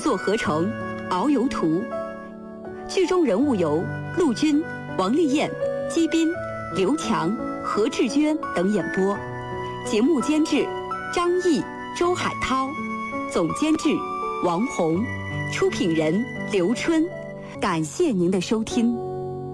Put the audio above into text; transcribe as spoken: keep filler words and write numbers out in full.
作合成，遨游图。剧中人物由陆军、王丽燕、姬斌、刘强、何志娟等演播。节目监制张毅、周海涛，总监制王红，出品人刘春。感谢您的收听。